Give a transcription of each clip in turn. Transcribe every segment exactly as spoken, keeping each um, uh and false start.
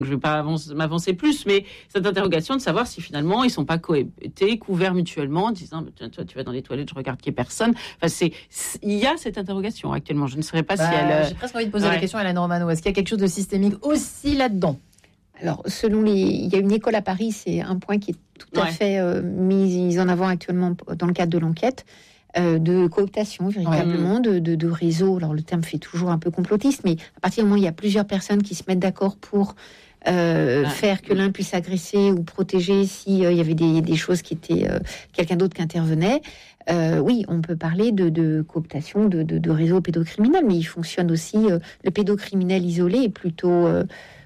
je ne vais pas avance, m'avancer plus, mais cette interrogation de savoir si finalement ils ne sont pas cohabités, couverts mutuellement, en disant toi tu vas dans les toilettes, je regarde qu'il n'y ait personne. Enfin, c'est, il y a cette interrogation actuellement. Je ne saurais pas bah, si elle. J'ai presque envie de poser ouais. la question à Hélène Romano. Est-ce qu'il y a quelque chose de systémique aussi là-dedans ? Alors, selon les, il y a une école à Paris, c'est un point qui est tout à ouais. fait euh, mis en avant actuellement dans le cadre de l'enquête. Euh, de cooptation véritablement, ouais. de, de, de réseau. Alors le terme fait toujours un peu complotiste, mais à partir du moment où il y a plusieurs personnes qui se mettent d'accord pour euh, ouais. faire que l'un puisse agresser ou protéger s'il euh, y avait des, des choses qui étaient euh, quelqu'un d'autre qui intervenait, euh, oui, on peut parler de, de cooptation, de, de, de réseau pédocriminel, mais il fonctionne aussi, euh, le pédocriminel isolé est plutôt... Euh,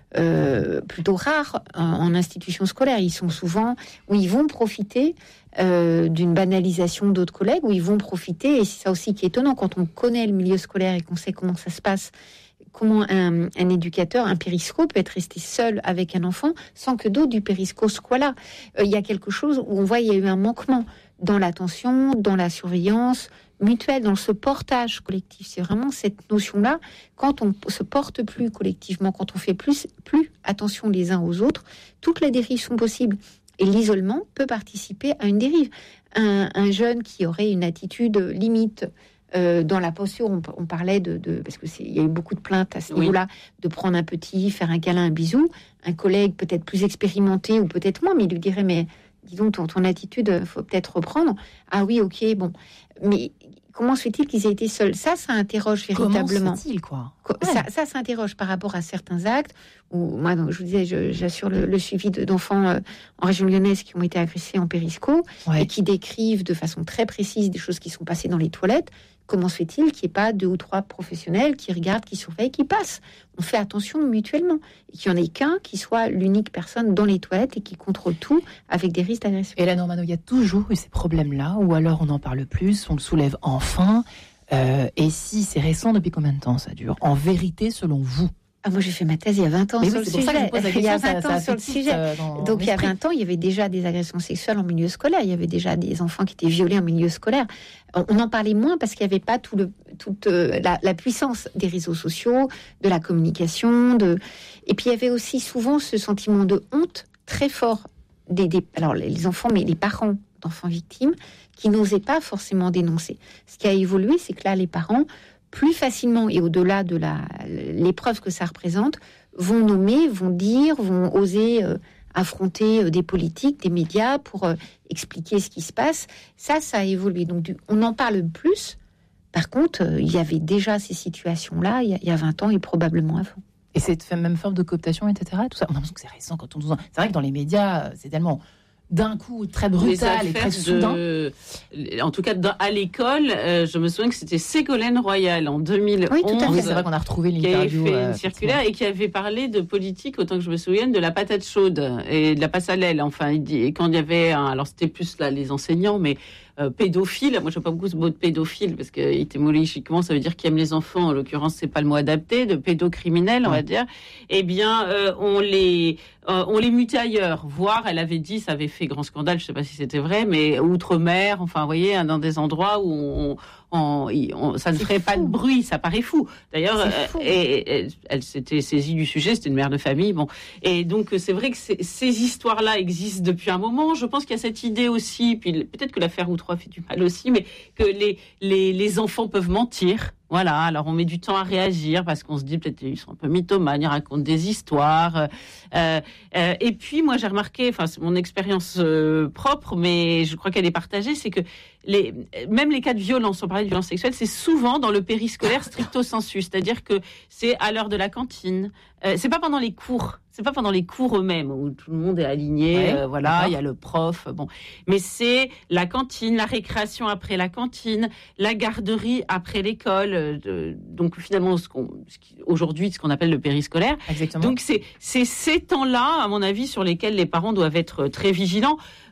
Euh, plutôt rares en, en institution scolaire. Ils sont souvent où ils vont profiter euh, d'une banalisation d'autres collègues, où ils vont profiter, et c'est ça aussi qui est étonnant quand on connaît le milieu scolaire et qu'on sait comment ça se passe, comment un, un éducateur, un périsco peut être resté seul avec un enfant sans que d'autres du périsco soient là. Euh, il y a quelque chose où on voit il y a eu un manquement dans l'attention, dans la surveillance mutuelle, dans ce portage collectif. C'est vraiment cette notion-là, quand on se porte plus collectivement, quand on fait plus, plus attention les uns aux autres, toutes les dérives sont possibles. Et l'isolement peut participer à une dérive. Un, un jeune qui aurait une attitude limite euh, dans la posture, on, on parlait de, de parce que c'est, il y a eu beaucoup de plaintes à ce oui. niveau-là, de prendre un petit, faire un câlin, un bisou. Un collègue peut-être plus expérimenté ou peut-être moins, mais il lui dirait mais dis donc, ton, ton attitude, faut peut-être reprendre. Ah oui, ok, bon. Mais comment se fait-il qu'ils aient été seuls ? Ça, ça interroge véritablement. Comment se fait-il, quoi ? Ça, ouais. ça, ça interroge par rapport à certains actes. Où, moi, donc, je vous disais, je, j'assure le, le suivi de, d'enfants euh, en région lyonnaise qui ont été agressés en périsco ouais. et qui décrivent de façon très précise des choses qui sont passées dans les toilettes. Comment se fait-il qu'il n'y ait pas deux ou trois professionnels qui regardent, qui surveillent, qui passent ? On fait attention mutuellement. Et qu'il n'y en ait qu'un qui soit l'unique personne dans les toilettes et qui contrôle tout avec des risques d'agression. Hélène Romano, il y a toujours eu ces problèmes-là, ou alors on n'en parle plus, on le soulève enfin. Euh, et si c'est récent, depuis combien de temps ça dure ? En vérité, selon vous ? Ah, moi, j'ai fait ma thèse il y a vingt ans mais sur oui, le sujet. Il y a vingt ans sur le sujet. Donc, il y a vingt ans, il y avait déjà des agressions sexuelles en milieu scolaire. Il y avait déjà des enfants qui étaient violés en milieu scolaire. On en parlait moins parce qu'il n'y avait pas tout le, toute la, la puissance des réseaux sociaux, de la communication. De... Et puis, il y avait aussi souvent ce sentiment de honte très fort des, des alors les enfants, mais les parents d'enfants victimes qui n'osaient pas forcément dénoncer. Ce qui a évolué, c'est que là, les parents plus facilement et au-delà de la, l'épreuve que ça représente, vont nommer, vont dire, vont oser euh, affronter euh, des politiques, des médias pour euh, expliquer ce qui se passe. Ça, ça a évolué. Donc, du, on en parle plus. Par contre, euh, il y avait déjà ces situations-là il y a, il y a vingt ans et probablement avant. Et cette même forme de cooptation, et cetera, tout ça, on a l'impression que c'est récent quand on nous en... C'est vrai que dans les médias, c'est tellement... d'un coup très brutal et très soudain. De, en tout cas, dans, à l'école, euh, je me souviens que c'était Ségolène Royal en deux mille onze. Oui, tout à fait. C'est vrai qu'on a retrouvé l'interview. Qui avait fait euh, une circulaire et qui avait parlé de politique, autant que je me souvienne, de la patate chaude et de la passe à l'aile. Enfin, il dit, et quand il y avait un, alors c'était plus là les enseignants, mais euh, pédophile. Moi, j'aime pas beaucoup ce mot de pédophile parce que étymologiquement, ça veut dire qui aime les enfants. En l'occurrence, c'est pas le mot adapté. De pédocriminel, on ouais. va dire. Eh bien, euh, on les euh, on les mutait ailleurs. Voire, elle avait dit, ça avait fait grand scandale. Je sais pas si c'était vrai, mais outre-mer. Enfin, vous voyez, dans des endroits où on, on, on ça ne ferait pas de bruit. Ça paraît fou. D'ailleurs, euh, et, et, elle s'était saisie du sujet. C'était une mère de famille. Bon, et donc c'est vrai que ces histoires-là existent depuis un moment. Je pense qu'il y a cette idée aussi. Puis peut-être que l'affaire Outre fait du mal aussi, mais que les, les, les enfants peuvent mentir. Voilà, alors on met du temps à réagir parce qu'on se dit peut-être ils sont un peu mythomanes, ils racontent des histoires. Euh, euh, et puis moi j'ai remarqué, enfin c'est mon expérience euh, propre, mais je crois qu'elle est partagée, c'est que les, même les cas de violence, on parlait de violence sexuelle, c'est souvent dans le périscolaire stricto sensu, c'est-à-dire que c'est à l'heure de la cantine, euh, c'est pas pendant les cours. C'est pas pendant les cours eux-mêmes où tout le monde est aligné, ouais, euh, voilà, il y a le prof, bon. Mais c'est la cantine, la récréation après la cantine, la garderie après l'école. Euh, donc finalement, ce qu'on, ce qui, aujourd'hui, ce qu'on appelle le périscolaire. Exactement. Donc c'est, c'est ces temps-là, à mon avis, sur lesquels les parents doivent être très vigilants.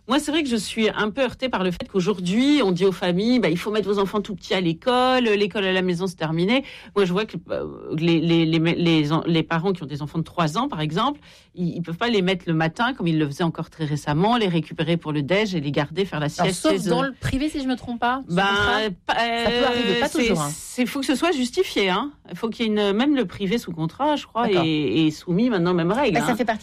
Moi, c'est vrai que je suis un peu heurtée par le fait qu'aujourd'hui, on dit aux familles, bah, il faut mettre vos enfants tout petits à l'école, l'école à la maison, c'est terminé. Moi, je vois que euh, les, les, les, les, les parents qui ont des enfants de trois ans, par exemple, ils ne peuvent pas les mettre le matin, comme ils le faisaient encore très récemment, les récupérer pour le déj et les garder, faire la sieste. Alors, sauf dans le privé, si je ne me trompe pas. Ben, euh, ça peut arriver, pas toujours. Hein. Il faut que ce soit justifié. Hein. Il faut qu'il y ait une, même le privé sous contrat, je crois, est, est soumis maintenant aux mêmes règles. Bah, hein. Ça fait partie